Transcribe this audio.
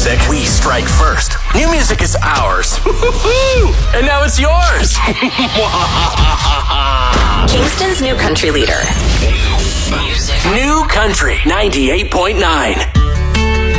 music, we strike first. New music is ours. And now it's yours. Kingston's new country leader. New Country 98.9.